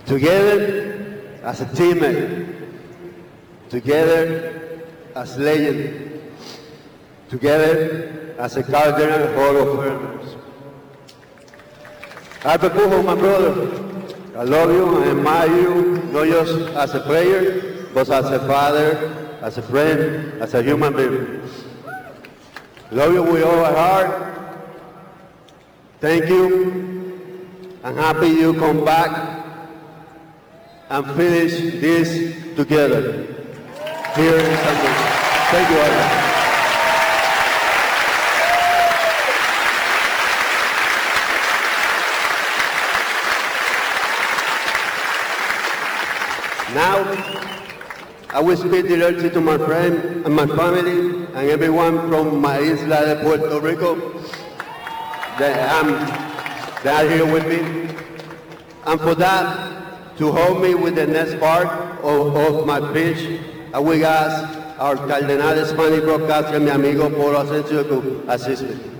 Together as a teammate, together as legend, together as a Cardinal Hall of Famers. Albert Pujols, my brother, I love you and admire you, not just as a player, but as a father, as a friend, as a human being. Love you with all our heart. Thank you. I'm happy you come back and finish this together here in San Luis. Thank you, Albert. Now, I will speak directly to my friend and my family and everyone from my isla de Puerto Rico that are here with me. And for that, to hold me with the next part of my pitch, I will ask our Cardenal Spanish broadcaster, mi amigo Polo Asensio, to assist me.